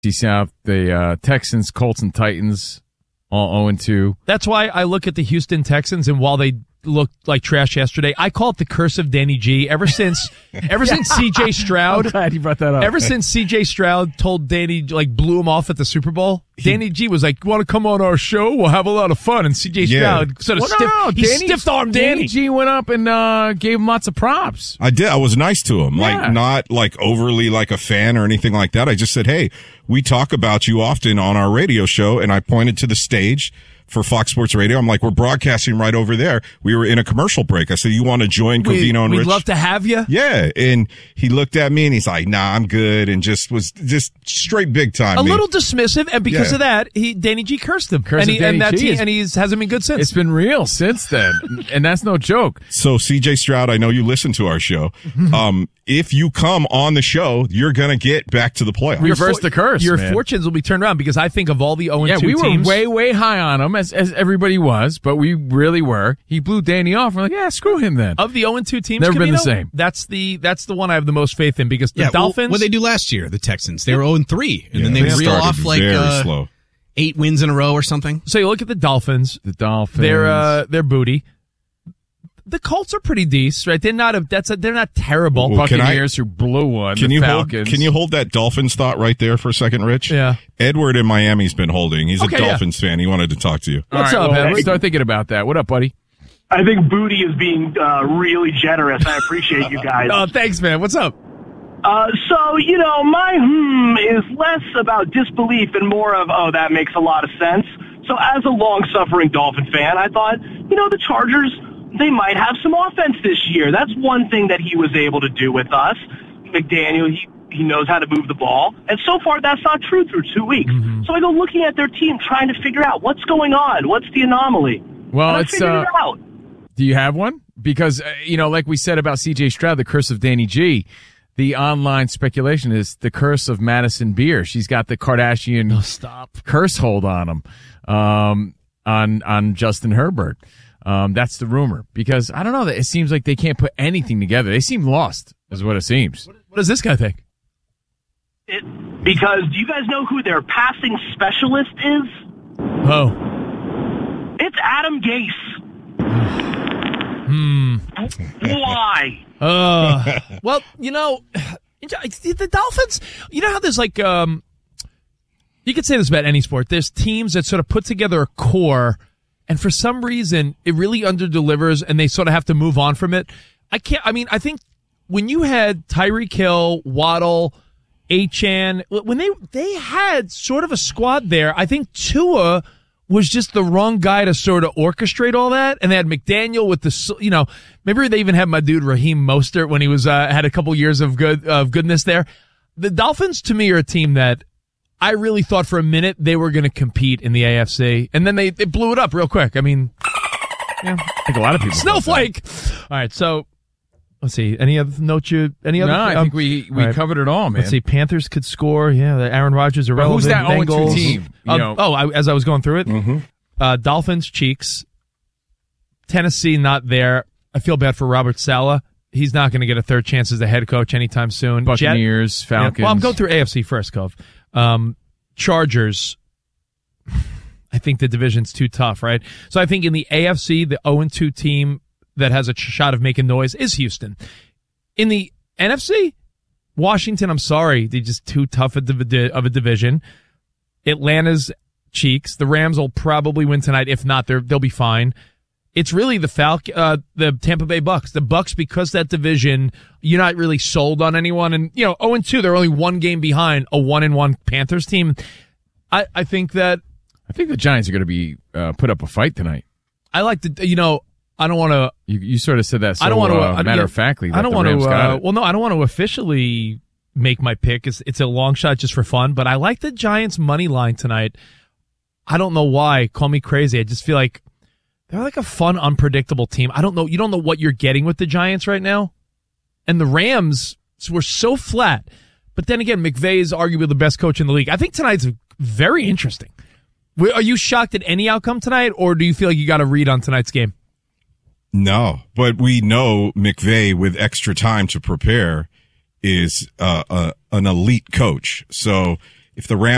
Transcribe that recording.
South, the Texans, Colts, and Titans all 0-2. That's why I look at the Houston Texans, and while they looked like trash yesterday, I call it the curse of Danny G. Ever since C.J. Stroud, I'm glad you brought that up. Ever since C.J. Stroud told Danny, blew him off at the Super Bowl, Danny G was like, "Want to come on our show? We'll have a lot of fun." And C.J. Stroud sort of stiff-armed Danny. Danny G went up and gave him lots of props. I did. I was nice to him, not overly like a fan or anything like that. I just said, "Hey, we talk about you often on our radio show," and I pointed to the stage for Fox Sports Radio. I'm like, "We're broadcasting right over there. We were in a commercial break." I said, "You want to join Covino and Rich?" We'd love to have you. Yeah. And he looked at me and he's like, "Nah, I'm good." And was straight big time. A little dismissive. And because of that, Danny G cursed him. And he hasn't been good since. It's been real since then. And that's no joke. So CJ Stroud, I know you listen to our show. If you come on the show, you're going to get back to the playoffs. Reverse the curse. Your fortunes will be turned around, because I think of all the 0-2 teams. Yeah, we were way, way high on him, as everybody was, but we really were. He blew Danny off. We're like, yeah, screw him then. Of the 0-2 teams, never been the same. That's the one I have the most faith in, because the Dolphins. What did they do last year? The Texans. They were 0-3, and then they reel off slow. 8 wins in a row or something. So you look at the Dolphins. They're booty. The Colts are pretty decent, right? They're not terrible. Buccaneers who blew one. Can you Falcons. hold that Dolphins thought right there for a second, Rich? Yeah. Edward in Miami's been holding. He's a Dolphins fan. He wanted to talk to you. What's up, man? Start thinking about that. What up, buddy? I think Booty is being really generous. I appreciate you guys. Oh, thanks, man. What's up? So, my is less about disbelief and more of, oh, that makes a lot of sense. So as a long-suffering Dolphin fan, I thought, the Chargers, they might have some offense this year. That's one thing that he was able to do with us. McDaniel, he knows how to move the ball. And so far, that's not true through 2 weeks. Mm-hmm. So I go looking at their team, trying to figure out what's going on. What's the anomaly? Well, I figured it out. Do you have one? Because, like we said about C.J. Stroud, the curse of Danny G, the online speculation is the curse of Madison Beer. She's got the Kardashian curse hold on him, on Justin Herbert. That's the rumor, because I don't know, it seems like they can't put anything together. They seem lost, is what it seems. What does this guy think? Because do you guys know who their passing specialist is? Oh. It's Adam Gase. Why? Well, the Dolphins, how there's you could say this about any sport. There's teams that sort of put together a core, and for some reason, it really underdelivers, and they sort of have to move on from it. I think when you had Tyreek Hill, Waddle, Achane, when they had sort of a squad there, I think Tua was just the wrong guy to sort of orchestrate all that. And they had McDaniel with the, maybe they even had my dude Raheem Mostert when he was, had a couple years of goodness there. The Dolphins, to me, are a team that I really thought for a minute they were going to compete in the AFC. And then they blew it up real quick. I mean, I think a lot of people. Snowflake! All right, so let's see. Any other notes? No, I think we covered it all, man. Let's see. Panthers could score. Yeah, the Aaron Rodgers irrelevant. Who's that Bengals 0-2 team? As I was going through it, Mm-hmm. Dolphins, Cheeks, Tennessee, not there. I feel bad for Robert Saleh. He's not going to get a third chance as the head coach anytime soon. Buccaneers, Falcons. Yeah, well, I'm going through AFC first, Cove. Chargers. I think the division's too tough, right? So I think in the AFC, the 0-2 team that has a shot of making noise is Houston. In the NFC, Washington, I'm sorry, they're just too tough of a division. Atlanta's Cheeks. The Rams will probably win tonight. If not, they'll be fine. It's really the Tampa Bay Bucks. The Bucks, because that division, you're not really sold on anyone. And, 0-2, they're only one game behind a 1-1 Panthers team. I think the Giants are going to be put up a fight tonight. I like to, I don't want to. You sort of said that. So, I don't want to. Matter of factly, I don't want to. Well, no, I don't want to officially make my pick. It's a long shot just for fun, but I like the Giants money line tonight. I don't know why. Call me crazy. I just feel like they're like a fun, unpredictable team. I don't know. You don't know what you're getting with the Giants right now, and the Rams were so flat. But then again, McVay is arguably the best coach in the league. I think tonight's very interesting. Are you shocked at any outcome tonight, or do you feel like you got a read on tonight's game? No, but we know McVay, with extra time to prepare, is an elite coach. So if the Rams